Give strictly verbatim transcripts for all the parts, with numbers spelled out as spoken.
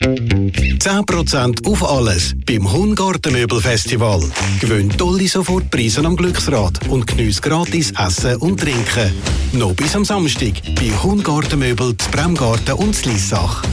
zehn Prozent auf alles beim Hungartenmöbelfestival. Gewinn tolle Sofortpreise am Glücksrad und geniesse gratis Essen und Trinken. Noch bis am Samstag bei Hungartenmöbel, Bremgarten und Lissach.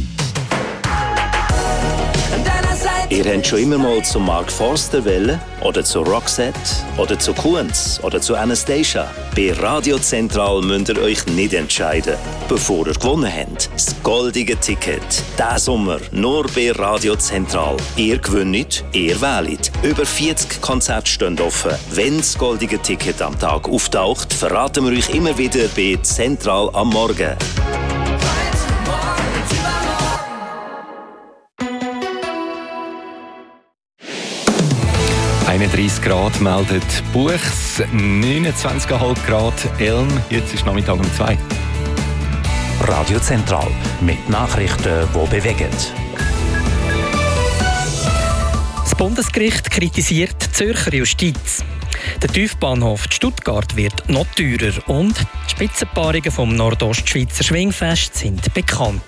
Ihr habt schon immer mal zu Mark Forster wollen, oder zu Roxette, oder zu Kunz, oder zu Anastasia. Bei Radio Zentral müsst ihr euch nicht entscheiden, bevor ihr gewonnen habt. Das goldige Ticket. Diesen Sommer nur bei Radio Zentral. Ihr gewinnt, ihr wählt. Über vierzig Konzerte stehen offen. Wenn das goldige Ticket am Tag auftaucht, verraten wir euch immer wieder bei Zentral am Morgen. einunddreissig Grad meldet Buchs, neunundzwanzig Komma fünf Grad Elm, jetzt ist Nachmittag um zwei. Radio Zentral mit Nachrichten, die bewegen. Das Bundesgericht kritisiert die Zürcher Justiz. Der Tiefbahnhof Stuttgart wird noch teurer und die Spitzenpaarungen vom Nordostschweizer Schwingfest sind bekannt.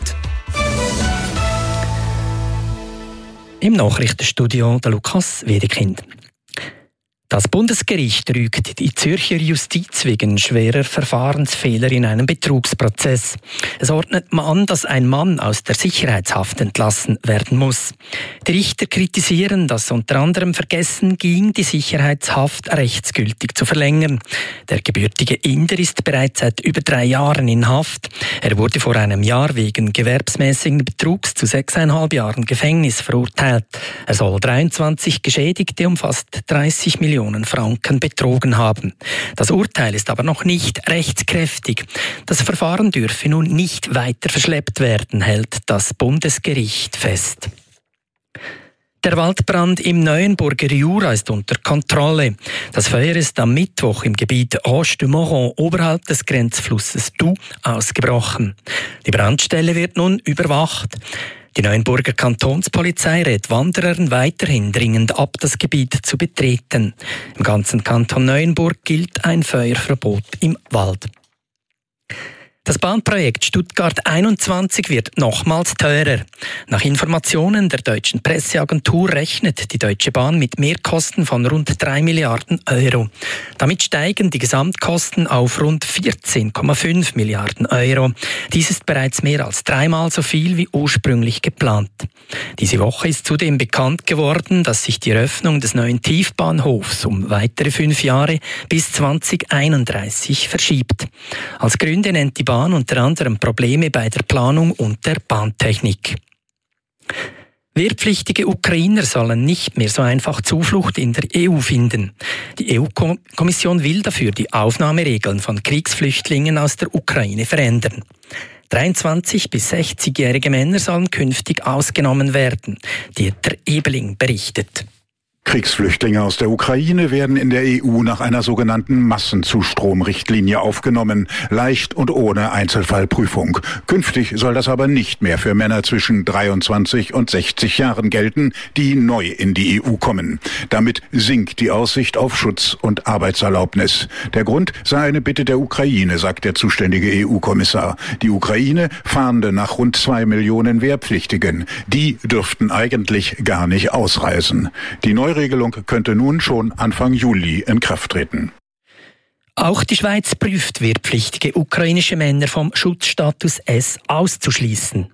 Im Nachrichtenstudio der Lukas Wedekind. Das Bundesgericht rügt die Zürcher Justiz wegen schwerer Verfahrensfehler in einem Betrugsprozess. Es ordnet an, dass ein Mann aus der Sicherheitshaft entlassen werden muss. Die Richter kritisieren, dass unter anderem vergessen ging, die Sicherheitshaft rechtsgültig zu verlängern. Der gebürtige Inder ist bereits seit über drei Jahren in Haft. Er wurde vor einem Jahr wegen gewerbsmäßigen Betrugs zu sechseinhalb Jahren Gefängnis verurteilt. Er soll dreiundzwanzig Geschädigte um fast dreißig Millionen Franken betrogen haben. Das Urteil ist aber noch nicht rechtskräftig. Das Verfahren dürfe nun nicht weiter verschleppt werden, hält das Bundesgericht fest. Der Waldbrand im Neuenburger Jura ist unter Kontrolle. Das Feuer ist am Mittwoch im Gebiet Roche du Moron oberhalb des Grenzflusses Doubs ausgebrochen. Die Brandstelle wird nun überwacht. Die Neuenburger Kantonspolizei rät Wanderern weiterhin dringend ab, das Gebiet zu betreten. Im ganzen Kanton Neuenburg gilt ein Feuerverbot im Wald. Das Bahnprojekt Stuttgart einundzwanzig wird nochmals teurer. Nach Informationen der deutschen Presseagentur rechnet die Deutsche Bahn mit Mehrkosten von rund drei Milliarden Euro. Damit steigen die Gesamtkosten auf rund vierzehn Komma fünf Milliarden Euro. Dies ist bereits mehr als dreimal so viel wie ursprünglich geplant. Diese Woche ist zudem bekannt geworden, dass sich die Eröffnung des neuen Tiefbahnhofs um weitere fünf Jahre bis zweitausendeinunddreißig verschiebt. Als Gründe nennt die Bahn unter anderem Probleme bei der Planung und der Bahntechnik. Wehrpflichtige Ukrainer sollen nicht mehr so einfach Zuflucht in der E U finden. Die E U-Kommission will dafür die Aufnahmeregeln von Kriegsflüchtlingen aus der Ukraine verändern. dreiundzwanzig- bis sechzigjährige Männer sollen künftig ausgenommen werden. Dieter Ebeling berichtet. Kriegsflüchtlinge aus der Ukraine werden in der E U nach einer sogenannten Massenzustromrichtlinie aufgenommen, leicht und ohne Einzelfallprüfung. Künftig soll das aber nicht mehr für Männer zwischen dreiundzwanzig und sechzig Jahren gelten, die neu in die E U kommen. Damit sinkt die Aussicht auf Schutz und Arbeitserlaubnis. Der Grund sei eine Bitte der Ukraine, sagt der zuständige E U-Kommissar. Die Ukraine fahnde nach rund zwei Millionen Wehrpflichtigen. Die dürften eigentlich gar nicht ausreisen. Die neue Regelung könnte nun schon Anfang Juli in Kraft treten. Auch die Schweiz prüft, wehrpflichtige ukrainische Männer vom Schutzstatus S auszuschließen.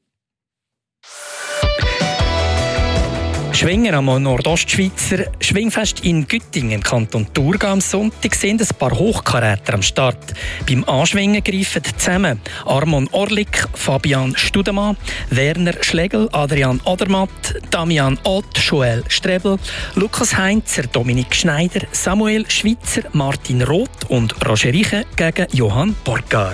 Schwinger am Nordostschweizer Schwingfest in Güttingen im Kanton Thurgau am Sonntag sind ein paar Hochkaräter am Start. Beim Anschwingen greifen zusammen Armon Orlik, Fabian Studemann, Werner Schlegel, Adrian Odermatt, Damian Ott, Joel Strebel, Lukas Heinzer, Dominik Schneider, Samuel Schweizer, Martin Roth und Roger Riche gegen Johann Borgar.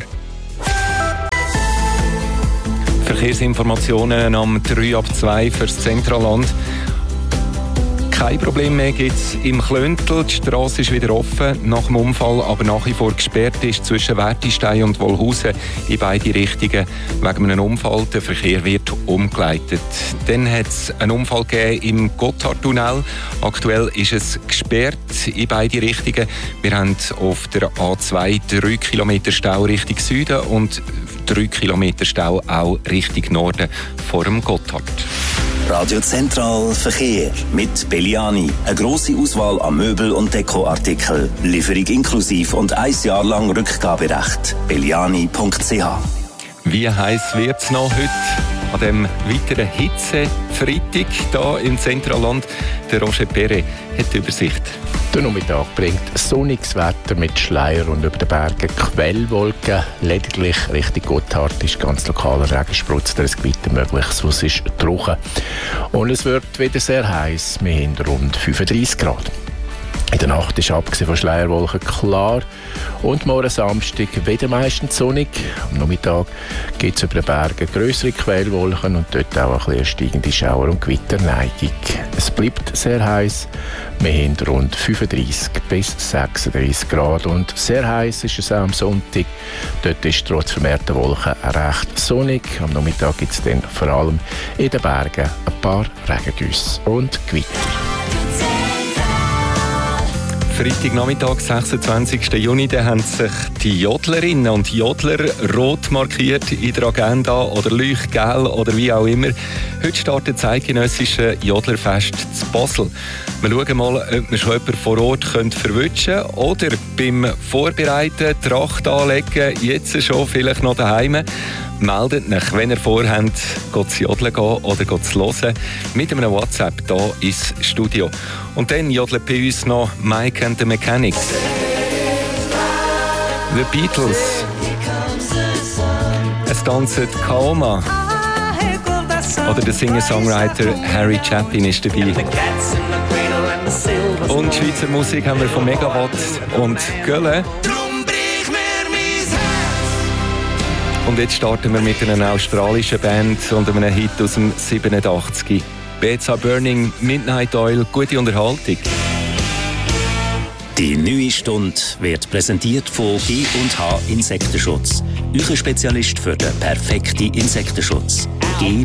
Verkehrsinformationen am drei ab zwei fürs Zentralland. Kein Problem mehr gibt es im Klöntel. Die Strasse ist wieder offen nach dem Unfall, aber nach wie vor gesperrt ist zwischen Wertistein und Wollhausen in beide Richtungen wegen einem Unfall. Der Verkehr wird umgeleitet. Dann hat es einen Unfall gegeben im Gotthardtunnel. Aktuell ist es gesperrt in beide Richtungen. Wir haben auf der A zwei drei Kilometer Stau Richtung Süden und drei Kilometer Stau auch Richtung Norden vor dem Gotthard. Radio Zentral Verkehr mit Belliani. Eine grosse Auswahl an Möbel- und Dekoartikeln. Lieferung inklusiv und ein Jahr lang Rückgaberecht. belliani punkt c h. Wie heiß wird es noch heute an diesem weiteren Hitzefreitag hier im Zentralland? Der Roger Perret hat die Übersicht. Der Nachmittag bringt sonniges Wetter mit Schleier und über den Bergen Quellwolken. Lediglich Richtung Gotthard ist ganz lokaler Regensprutz durch das Gewitter möglich, sonst ist es trocken. Und es wird wieder sehr heiß, wir haben rund fünfunddreissig Grad. In der Nacht ist abgesehen von Schleierwolken klar und morgen Samstag wieder meistens sonnig. Am Nachmittag gibt es über den Bergen grössere Quellwolken und dort auch eine steigende Schauer- und Gewitterneigung. Es bleibt sehr heiß. Wir haben rund fünfunddreissig bis sechsunddreissig Grad und sehr heiß ist es auch am Sonntag. Dort ist trotz vermehrter Wolken recht sonnig. Am Nachmittag gibt es dann vor allem in den Bergen ein paar Regengüsse und Gewitter. Freitagnachmittag, sechsundzwanzigsten Juni, da haben sich die Jodlerinnen und Jodler rot markiert in der Agenda oder leuchtgelb oder wie auch immer. Heute startet das eidgenössische Jodlerfest zu Basel. Wir schauen mal, ob wir schon jemanden vor Ort verwutschen können oder beim Vorbereiten, Tracht anlegen, jetzt schon vielleicht noch daheim. Meldet euch, wenn ihr vorhabt, zu jodeln gehen oder zu hören, mit einem WhatsApp hier ins Studio. Und dann jodeln bei uns noch Mike and the Mechanics, The Beatles, es tanzt Kaoma oder der Singer-Songwriter Harry Chapin ist dabei. Und Schweizer Musik haben wir von Megawatt und Gölle. Und jetzt starten wir mit einer australischen Band und einem Hit aus dem siebenundachtzig. B Z Burning, Midnight Oil, gute Unterhaltung. Die neue Stunde wird präsentiert von G und H Insektenschutz. Euer Spezialist für den perfekten Insektenschutz.